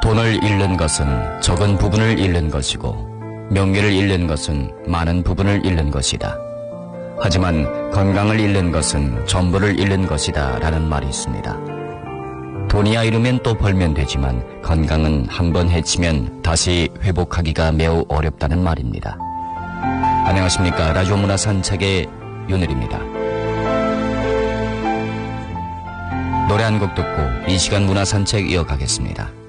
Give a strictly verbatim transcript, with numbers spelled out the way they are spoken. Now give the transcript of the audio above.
돈을 잃는 것은 적은 부분을 잃는 것이고 명예를 잃는 것은 많은 부분을 잃는 것이다. 하지만 건강을 잃는 것은 전부를 잃는 것이다 라는 말이 있습니다. 돈이야 잃으면 또 벌면 되지만 건강은 한번 해치면 다시 회복하기가 매우 어렵다는 말입니다. 안녕하십니까. 라디오 문화 산책의 윤일입니다. 노래 한 곡 듣고 이 시간 문화 산책 이어가겠습니다.